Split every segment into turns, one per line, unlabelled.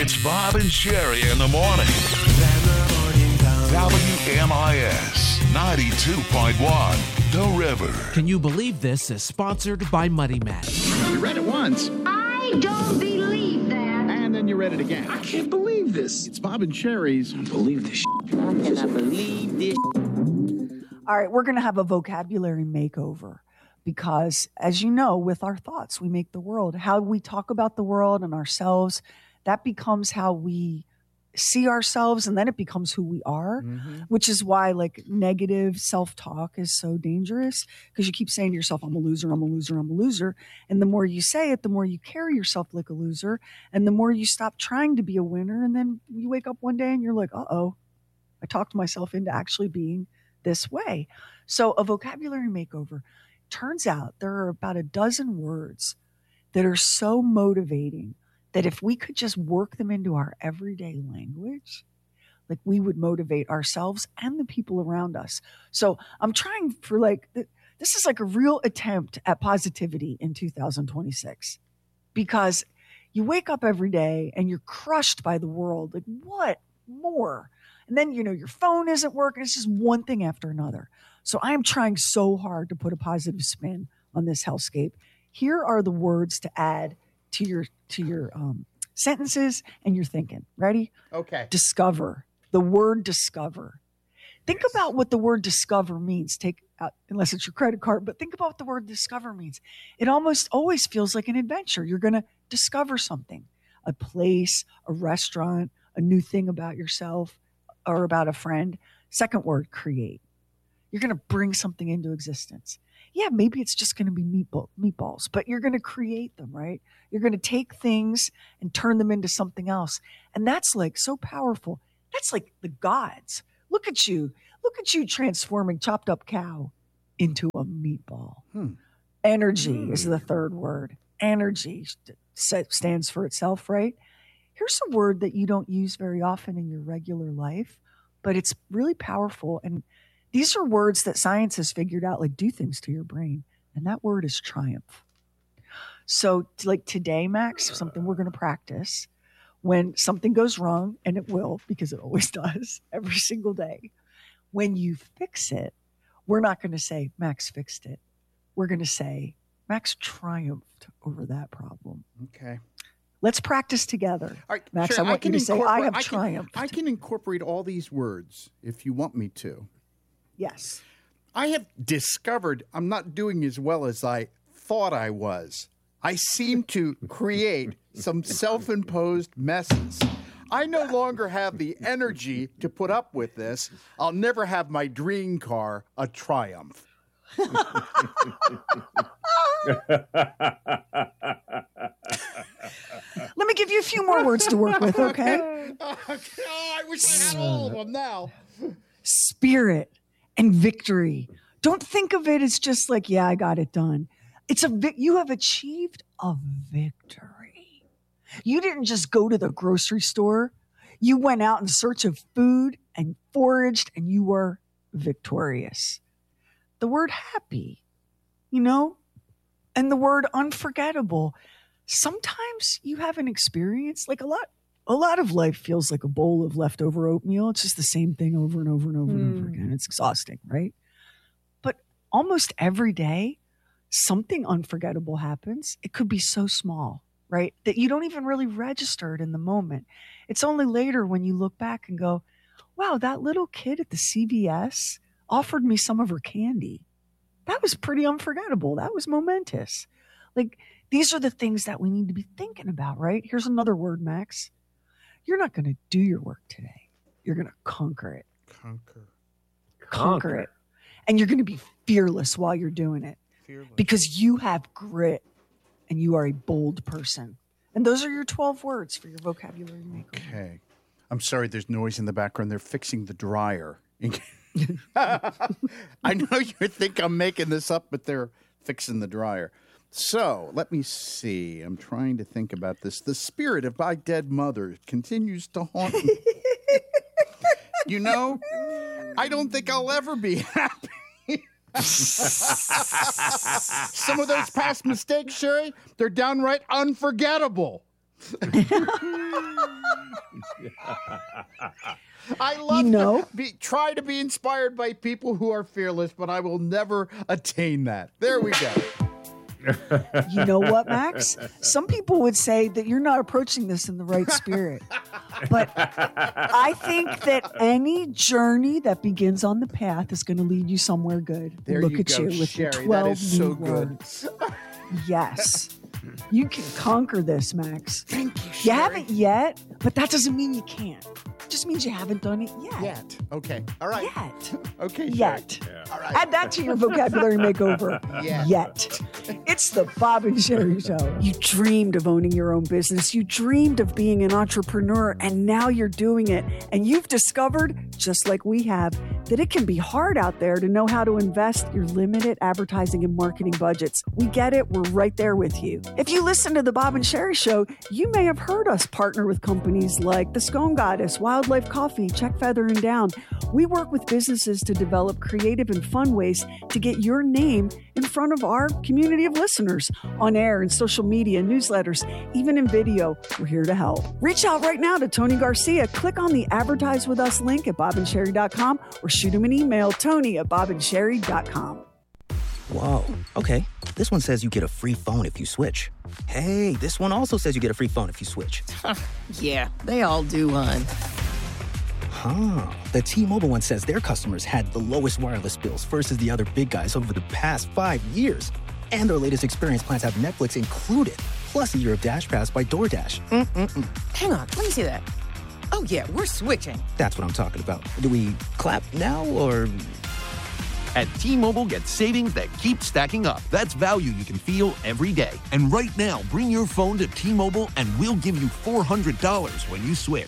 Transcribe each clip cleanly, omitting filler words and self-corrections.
It's Bob and Sherry in the morning. WMIS 92.1, The River.
Can you believe this is sponsored by Muddy Match?
You read it once,
I don't believe that.
and then you read it again.
I can't believe this.
It's Bob and Sherry's.
I believe this.
All right, we're going to have a vocabulary makeover because, as you know, with our thoughts, we make the world. How we talk about the world and ourselves, that becomes how we see ourselves, and then it becomes who we are, which is why like negative self-talk is so dangerous, because you keep saying to yourself, I'm a loser, I'm a loser, I'm a loser. And the more you say it, the more you carry yourself like a loser, and the more you stop trying to be a winner. And then you wake up one day and you're like, uh-oh, I talked myself into actually being this way. So a vocabulary makeover. Turns out there are about a dozen words that are so motivating that if we could just work them into our everyday language, like we would motivate ourselves and the people around us. So I'm trying for this is like a real attempt at positivity in 2026, because you wake up every day and you're crushed by the world. Like, what more? And then, your phone isn't working. It's just one thing after another. So I am trying so hard to put a positive spin on this hellscape. Here are the words to add to your sentences and your thinking. Ready?
Okay.
Discover. The word discover. Think about what the word discover means. Take out, unless it's your credit card, but think about what the word discover means. It almost always feels like an adventure. You're going to discover something, a place, a restaurant, a new thing about yourself or about a friend. Second word, create. You're going to bring something into existence. Yeah, maybe it's just going to be meatballs, but you're going to create them, right? You're going to take things and turn them into something else. And that's like so powerful. That's like the gods. Look at you transforming chopped up cow into a meatball. Energy is the third word. Energy stands for itself, right? Here's a word that you don't use very often in your regular life, but it's really powerful. And these are words that science has figured out, like, do things to your brain. And that word is triumph. So like today, Max, something we're going to practice when something goes wrong, and it will, because it always does every single day. When you fix it, we're not going to say Max fixed it. We're going to say Max triumphed over that problem.
Okay.
Let's practice together.
All right,
Max,
Sherry,
I want you to say, I have triumphed.
I can incorporate all these words if you want me to.
Yes.
I have discovered I'm not doing as well as I thought I was. I seem to create some self-imposed messes. I no longer have the energy to put up with this. I'll never have my dream car a Triumph.
Let me give you a few more words to work with, okay?
I wish I had all of them now.
Spirit and victory. Don't think of it as just like, yeah, I got it done. You have achieved a victory. You didn't just go to the grocery store. You went out in search of food and foraged, and you were victorious. The word happy, and the word unforgettable. Sometimes you have an experience, like a lot of life feels like a bowl of leftover oatmeal. It's just the same thing over and over and over and over again. It's exhausting, right? But almost every day, something unforgettable happens. It could be so small, right, that you don't even really register it in the moment. It's only later when you look back and go, wow, that little kid at the CVS offered me some of her candy. That was pretty unforgettable. That was momentous. Like, these are the things that we need to be thinking about, right? Here's another word, Max. You're not going to do your work today. You're going to conquer it. Conquer it. And you're going to be fearless while you're doing it. Because you have grit and you are a bold person. And those are your 12 words for your vocabulary makeover.
Okay. I'm sorry, there's noise in the background. They're fixing the dryer. I know you think I'm making this up, but they're fixing the dryer. So let me see. I'm trying to think about this. The spirit of my dead mother continues to haunt me. I don't think I'll ever be happy. Some of those past mistakes, Sherry, they're downright unforgettable. I love
know?
try to be inspired by people who are fearless, but I will never attain that. There we go.
You know what, Max? Some people would say that you're not approaching this in the right spirit. But I think that any journey that begins on the path is going to lead you somewhere good.
There
Look
you
at
go,
you with
Sherry.
your 12
that is so
new
good.
words. Yes. You can conquer this, Max.
Thank you,
You
Sherry.
haven't yet, but that doesn't mean you can't. It just means you haven't done it yet.
Yet. Okay. All right.
Yet.
Okay, Sherry.
Yet.
All right.
Add that to your vocabulary makeover.
Yet.
It's the Bob and Sherry Show. You dreamed of owning your own business. You dreamed of being an entrepreneur, and now you're doing it. And you've discovered, just like we have, that it can be hard out there to know how to invest your limited advertising and marketing budgets. We get it. We're right there with you. If you listen to the Bob and Sherry Show, you may have heard us partner with companies like The Scone Goddess, Wildlife Coffee, Check Feather and Down. We work with businesses to develop creative and fun ways to get your name in front of our community of listeners on air and social media, newsletters, even in video. We're here to help. Reach out right now to Tony Garcia. Click on the Advertise With Us link at bobandsherry.com or shoot him an email, tony@bobandsherry.com.
Whoa, okay. This one says you get a free phone if you switch. Hey, this one also says you get a free phone if you switch.
Yeah, they all do, hon.
Huh. The T-Mobile one says their customers had the lowest wireless bills versus the other big guys over the past 5 years. And their latest experience plans have Netflix included, plus a year of Dash Pass by DoorDash.
Hang on, let me see that. Oh, yeah, we're switching.
That's what I'm talking about. Do we clap now, or...
At T-Mobile, get savings that keep stacking up. That's value you can feel every day. And right now, bring your phone to T-Mobile and we'll give you $400 when you switch.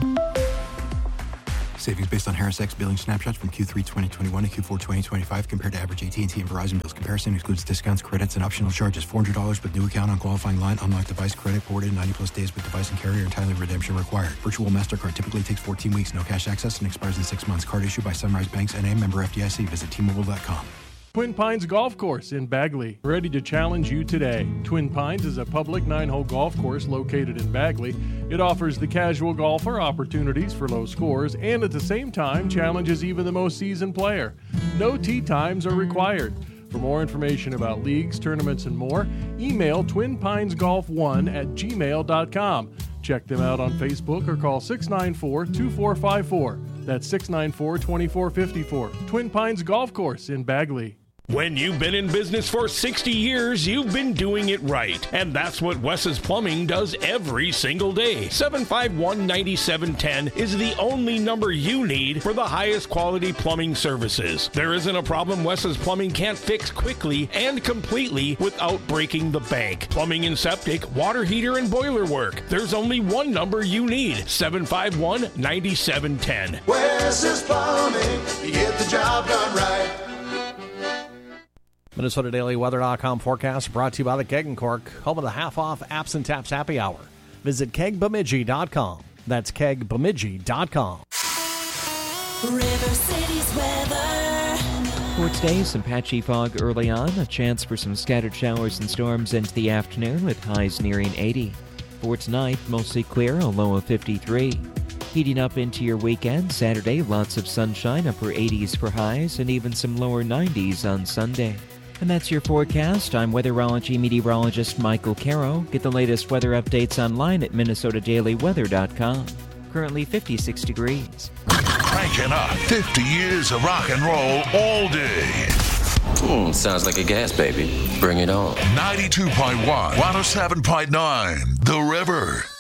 Savings based on Harris X billing snapshots from Q3 2021 to Q4 2025 compared to average AT&T and Verizon bills. Comparison excludes discounts, credits, and optional charges. $400 with new account on qualifying line. Unlocked device credit ported 90-plus days with device and carrier, and timely redemption required. Virtual MasterCard typically takes 14 weeks. No cash access and expires in 6 months. Card issued by Sunrise Banks N.A. member FDIC. Visit T-Mobile.com.
Twin Pines Golf Course in Bagley, ready to challenge you today. Twin Pines is a public 9-hole golf course located in Bagley. It offers the casual golfer opportunities for low scores and at the same time challenges even the most seasoned player. No tee times are required. For more information about leagues, tournaments, and more, email twinpinesgolf1@gmail.com. Check them out on Facebook or call 694-2454. That's 694-2454. Twin Pines Golf Course in Bagley.
When you've been in business for 60 years, you've been doing it right. And that's what Wes's Plumbing does every single day. 751-9710 is the only number you need for the highest quality plumbing services. There isn't a problem Wes's Plumbing can't fix quickly and completely without breaking the bank. Plumbing and septic, water heater, and boiler work. There's only one number you need. 751-9710.
Wes's Plumbing, you get the job done right.
MinnesotaDailyWeather.com forecast brought to you by the Keg & Cork, home of the half-off Apps and Taps happy hour. Visit kegbemidji.com. That's kegbemidji.com.
River City's weather.
For today, some patchy fog early on, a chance for some scattered showers and storms into the afternoon with highs nearing 80. For tonight, mostly clear, a low of 53. Heating up into your weekend, Saturday, lots of sunshine, upper 80s for highs, and even some lower 90s on Sunday. And that's your forecast. I'm weatherology meteorologist Michael Caro. Get the latest weather updates online at MinnesotaDailyWeather.com. Currently 56 degrees.
Cranking up 50 years of rock and roll all day.
Sounds like a gas baby. Bring it on.
92.1, 107.9, The River.